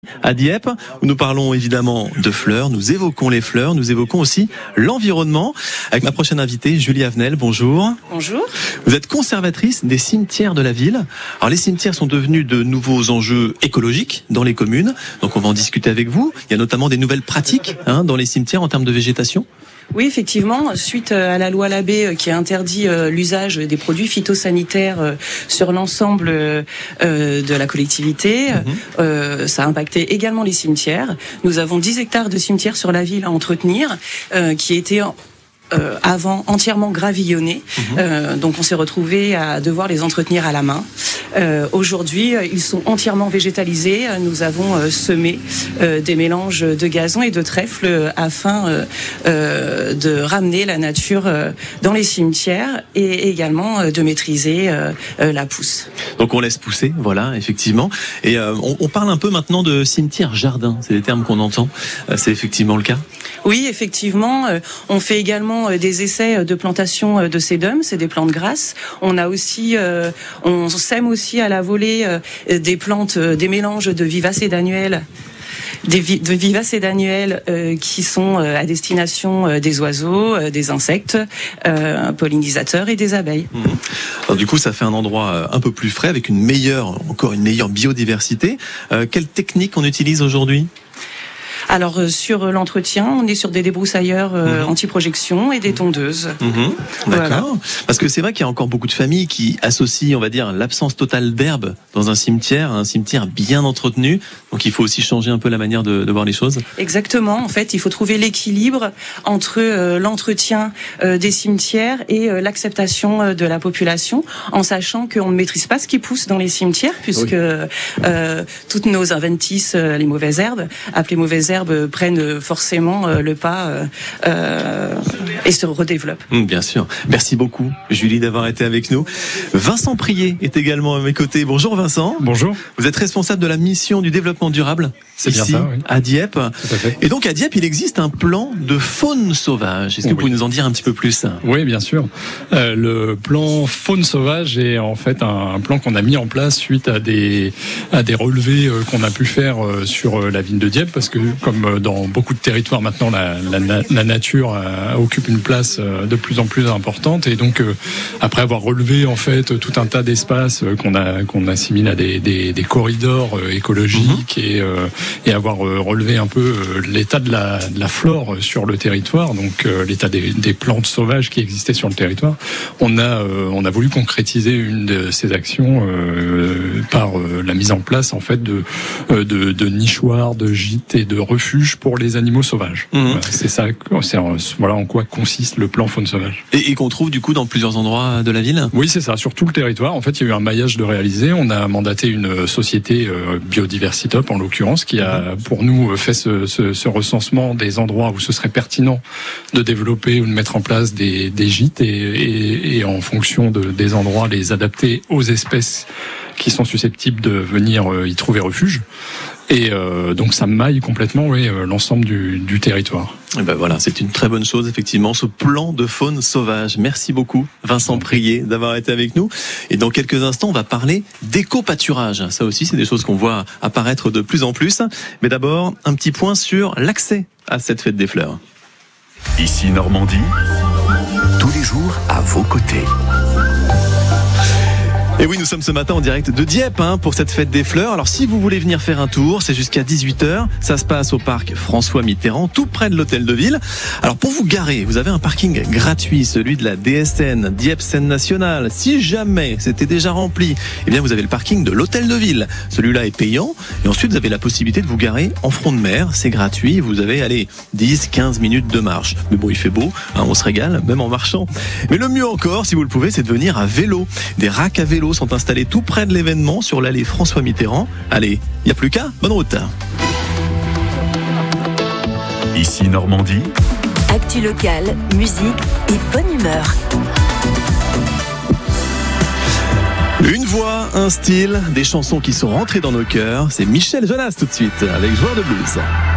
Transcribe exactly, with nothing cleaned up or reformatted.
À Dieppe, où nous parlons évidemment de fleurs, nous évoquons les fleurs, nous évoquons aussi l'environnement. Avec ma prochaine invitée, Julie Avenel, bonjour. Bonjour. Vous êtes conservatrice des cimetières de la ville. Alors les cimetières sont devenus de nouveaux enjeux écologiques dans les communes, donc on va en discuter avec vous. Il y a notamment des nouvelles pratiques hein, dans les cimetières en termes de végétation. Oui, effectivement, suite à la loi Labbé qui a interdit l'usage des produits phytosanitaires sur l'ensemble de la collectivité, mmh. euh, ça a impacté également les cimetières. Nous avons dix hectares de cimetières sur la ville à entretenir, euh, qui étaient Euh, avant entièrement gravillonnés, mmh. euh, donc on s'est retrouvé à devoir les entretenir à la main. Euh, aujourd'hui, ils sont entièrement végétalisés. Nous avons euh, semé euh, des mélanges de gazon et de trèfle euh, afin euh, euh, de ramener la nature euh, dans les cimetières et également euh, de maîtriser euh, euh, la pousse. Donc on laisse pousser, voilà, effectivement. Et euh, on, on parle un peu maintenant de cimetière-jardin. C'est des termes qu'on entend. Euh, c'est effectivement le cas. Oui, effectivement. Euh, on fait également des essais de plantation de sédum, c'est des plantes grasses. On a aussi, euh, on sème aussi à la volée euh, des plantes, euh, des mélanges de vivaces et d'annuelles. Des vi- de vivaces et d'annuelles euh, qui sont euh, à destination euh, des oiseaux, euh, des insectes, euh, pollinisateurs et des abeilles. Mmh. Alors du coup, ça fait un endroit un peu plus frais avec une meilleure, encore une meilleure biodiversité. Euh, quelle technique on utilise aujourd'hui ? Alors euh, sur l'entretien, on est sur des débroussailleurs euh, mmh. anti-projection et des tondeuses. Mmh. D'accord. Voilà. Parce que c'est vrai qu'il y a encore beaucoup de familles qui associent, on va dire, l'absence totale d'herbe dans un cimetière, un cimetière bien entretenu. Donc il faut aussi changer un peu la manière de, de voir les choses. Exactement. En fait, il faut trouver l'équilibre entre euh, l'entretien euh, des cimetières et euh, l'acceptation euh, de la population, en sachant qu'on ne maîtrise pas ce qui pousse dans les cimetières, puisque oui. euh, toutes nos adventices, euh, les mauvaises herbes, appelées mauvaises herbes, prennent forcément le pas euh, euh, et se redéveloppent. Bien sûr. Merci beaucoup, Julie, d'avoir été avec nous. Vincent Prié est également à mes côtés. Bonjour Vincent. Bonjour. Vous êtes responsable de la mission du développement durable C'est ici, bien ça, oui. à Dieppe. Tout à fait. Et donc à Dieppe, il existe un plan de faune sauvage. Est-ce que oui. vous pouvez nous en dire un petit peu plus ? Oui, bien sûr. Euh, le plan faune sauvage est en fait un, un plan qu'on a mis en place suite à des, à des relevés euh, qu'on a pu faire euh, sur euh, la ville de Dieppe, parce que comme dans beaucoup de territoires maintenant, la, la, la nature euh, occupe une place euh, de plus en plus importante, et donc euh, après avoir relevé en fait tout un tas d'espaces euh, qu'on a qu'on assimile à des, des, des corridors euh, écologiques mmh. et, euh, et avoir euh, relevé un peu euh, l'état de la, de la flore sur le territoire, donc euh, l'état des, des plantes sauvages qui existaient sur le territoire, on a euh, on a voulu concrétiser une de ces actions euh, par euh, la mise en place en fait de euh, de, de nichoirs, de gîtes et de refuges pour les animaux sauvages. Mmh. Voilà, c'est ça, c'est voilà en quoi consiste le plan faune sauvage. Et, et qu'on trouve du coup dans plusieurs endroits de la ville ? Oui, c'est ça, sur tout le territoire. En fait, il y a eu un maillage de réaliser. On a mandaté une société euh, Biodiversitop en l'occurrence qui a pour nous fait ce, ce, ce recensement des endroits où ce serait pertinent de développer ou de mettre en place des, des gîtes et, et, et en fonction de, des endroits les adapter aux espèces qui sont susceptibles de venir euh, y trouver refuge. Et euh, donc ça maille complètement oui, euh, l'ensemble du, du territoire. Et ben voilà, c'est une très bonne chose effectivement, ce plan de faune sauvage. Merci beaucoup Vincent Prié d'avoir été avec nous. Et dans quelques instants, on va parler d'éco-pâturage. Ça aussi, c'est des choses qu'on voit apparaître de plus en plus. Mais d'abord, un petit point sur l'accès à cette fête des fleurs. Ici Normandie, tous les jours à vos côtés. Et oui, nous sommes ce matin en direct de Dieppe hein, pour cette fête des fleurs. Alors si vous voulez venir faire un tour, c'est jusqu'à dix-huit heures. Ça se passe au parc François Mitterrand, tout près de l'hôtel de ville. Alors pour vous garer, vous avez un parking gratuit, celui de la D S N, Dieppe Scène Nationale. Si jamais c'était déjà rempli, eh bien vous avez le parking de l'hôtel de ville. Celui-là est payant. Et ensuite, vous avez la possibilité de vous garer en front de mer. C'est gratuit. Vous avez, allez, dix, quinze minutes de marche. Mais bon, il fait beau. Hein, on se régale, même en marchant. Mais le mieux encore, si vous le pouvez, c'est de venir à vélo. Des racks à vélo sont installés tout près de l'événement sur l'allée François Mitterrand. Allez, il n'y a plus qu'à, bonne route. Ici Normandie. Actu locale, musique et bonne humeur. Une voix, un style, des chansons qui sont rentrées dans nos cœurs. C'est Michel Jonas tout de suite avec Joueur de blues.